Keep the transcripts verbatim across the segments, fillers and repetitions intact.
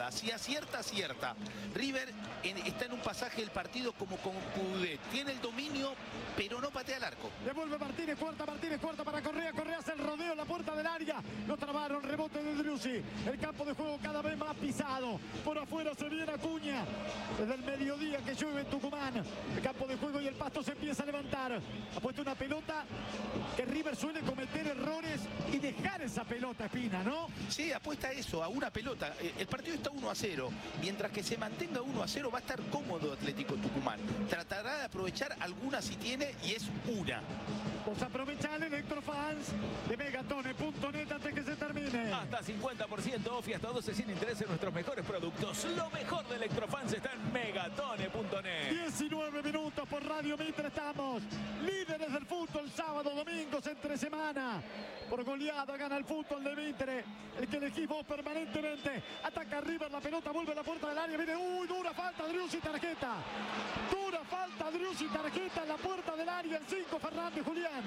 jugada. Si acierta, acierta. River en, está en un pasaje del partido como con Coudet. Tiene el dominio, pero no patea el arco. Devuelve Martínez, cuarta, Martínez, cuarta para Correa. Correa hace el rodeo en la puerta del área. Lo trabaron, rebote de Driussi. El campo de juego cada vez más pisado. Por afuera se viene Acuña. Desde el mediodía que llueve en Tucumán. El campo de juego y el pasto se empieza a levantar. Ha puesto una pelota que River suele cometer errores y dejar esa pelota, Espina, ¿no? Sí, apuesta a eso, a una pelota. El partido está uno a cero. Mientras que se mantenga uno a cero, va a estar cómodo Atlético Tucumán. Tratará de aprovechar alguna si tiene y es una. Vos aprovechar Electrofans de Megatone punto net antes que se termine. Hasta cincuenta por ciento off y hasta doce sin interés en nuestros mejores productos. Lo mejor de Electrofans está en Megatone punto net. diecinueve minutos por Radio Mitre estamos. Líderes del fútbol, sábado, domingos, entre semana. Por goleada gana el fútbol de Mitre. El que elegís vos permanentemente. Ataca River, la pelota vuelve a la puerta del área. Viene, uy, dura falta, Driussi, tarjeta. Dura falta, Driussi, tarjeta en la puerta del área. El cinco, Fernández, Julián.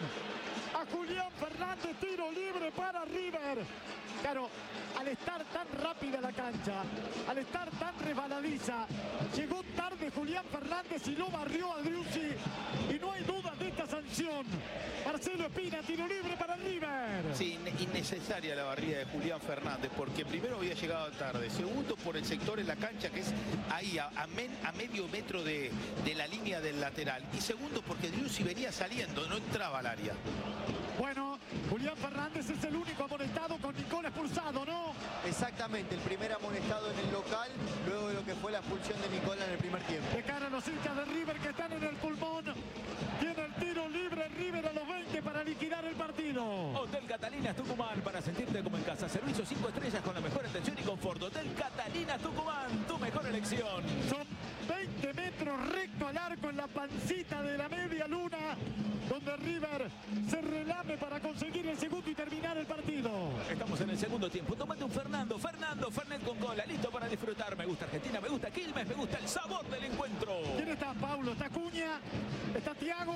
A Julián Fernández, tiro libre para River. Claro, al estar tan rápida la cancha, al estar tan resbaladiza, llegó tarde Julián Fernández y lo barrió a Driussi. Y no hay duda de esta sanción. Marcelo Espina, tiro libre para River. Sí, innecesaria la barrida de Julián Fernández, porque primero había llegado tarde, segundo por el sector en la cancha que es ahí a, a, men, a medio metro de, de la línea del lateral, y segundo porque Driussi venía saliendo, no entraba al área. Bueno, Julián Fernández es el único amonestado con Nicola expulsado, ¿no? Exactamente, el primer amonestado en el local, luego de lo que fue la expulsión de Nicola en el primer tiempo. De cara a los hinchas de River que están en el pulmón. Tiene el tiro libre River a los veinte para liquidar el partido. Hotel Catalinas Tucumán, para sentirte como en casa. Servicio cinco estrellas con la mejor atención y confort. Hotel Catalinas Tucumán, tu mejor elección. Son veinte metros recto al arco en la pancita de la media luna, donde River se relame para conseguir el segundo y terminar el partido. Estamos en el segundo tiempo. Tómate un Fernando, Fernando, Fernet con cola, listo para disfrutar. Me gusta Argentina, me gusta Quilmes, me gusta el sabor del encuentro. ¿Quién está, Paulo? Está Acuña, está Thiago.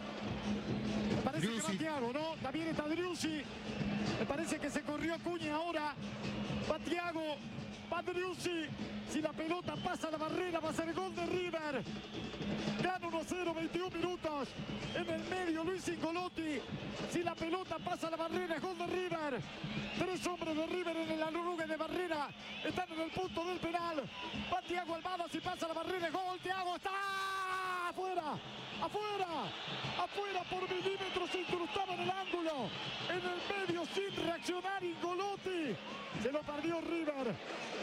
Me parece Driussi. Que va Thiago, ¿no? También está Driussi. Me parece que se corrió Acuña ahora. Va Thiago, va Driussi. Si la pelota pasa la barrera, va a ser gol de River. Gana uno a cero, veintiún minutos. En el medio, Luis Ingolotti. Si la pelota pasa la barrera, es gol de River. Tres hombres de River en el arrugue de barrera. Están en el punto del penal. Va Thiago Almada, si pasa la barrera, es gol. Thiago está afuera. Afuera. Afuera por milímetros. Se incrustaba en el ángulo. En el medio, sin reaccionar, Ingolotti. Se lo perdió River.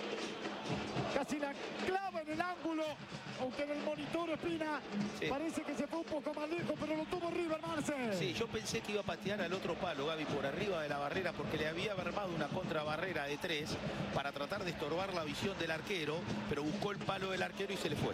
Casi la clava en el ángulo, aunque en el monitor Espina sí. Parece que se fue un poco más lejos, pero lo tuvo River, Marce. Sí, yo pensé que iba a patear al otro palo, Gaby, por arriba de la barrera, porque le había armado una contrabarrera de tres para tratar de estorbar la visión del arquero, pero buscó el palo del arquero y se le fue.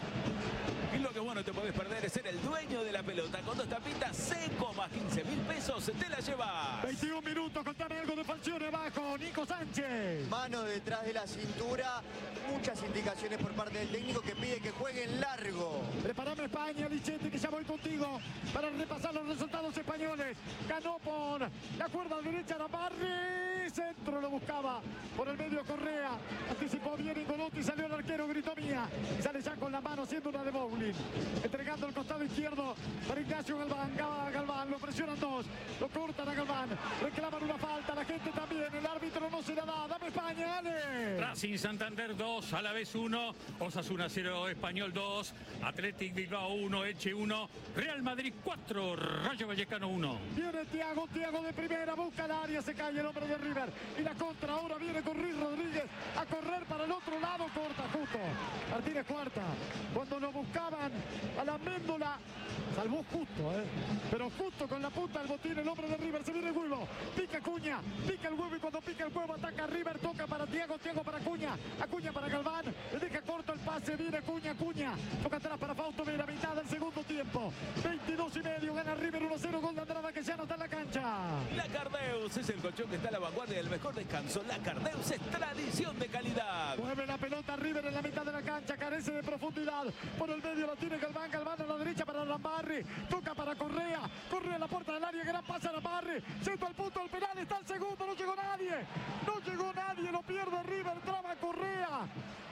Y lo que vos no te podés perder es ser el dueño de la pelota. Con dos tapitas seco más quince mil pesos te la llevas. veintiún minutos, contame algo de Falcione abajo. Nico Sánchez. Mano detrás de la cintura. Muchas indicaciones por parte del técnico que pide que jueguen largo. Preparame España, Lichetti, que ya voy contigo para repasar los resultados españoles. Ganó por la cuerda derecha Navarri. Centro lo buscaba por el medio Correa. Anticipó bien Ingolotti, salió el arquero, gritó mía. Sale ya con la mano haciendo una de bowling. Entregando el costado izquierdo para Ignacio Galván. Galván, lo presionan dos. Lo cortan a Galván. Reclaman una falta. La gente también. El árbitro no se la da. Dame España, dale. Racing Santander dos, a la vez uno. Osasuna cero, Español dos. Athletic Bilbao uno, Elche uno. Real Madrid cuatro, Rayo Vallecano uno. Viene Thiago, Thiago de primera. Busca el área. Se cae el hombre de River. Y la contra ahora viene con Ruiz Rodríguez a correr para el otro lado. Corta justo. Martínez cuarta. Cuando lo buscaban a la méndula, salvó justo, ¿eh? Pero justo con la punta del botín el hombre de River. Se viene el huevo, pica Acuña, pica el huevo y cuando pica el huevo ataca River, toca para Thiago, Thiago para Acuña, Acuña para Galván, le deja corto el pase, viene Acuña, Acuña, toca atrás para Fausto Vera, mitad del segundo tiempo, veintidós y medio, gana River uno a cero, gol de Andrada que ya no está en la cancha. La Cardeus es el colchón que está a la vanguardia del mejor descanso. La Cardeus es tradición de calidad. Mueve la pelota River en la mitad de la cancha, carece de profundidad, por el medio la tiene Galván, Galván a la derecha para Lambarri, toca para Correa, Correa a la puerta del área, gran pase a Lambarri, centro al punto del penal, está el segundo, no llegó nadie, no llegó nadie, lo pierde River, traba Correa.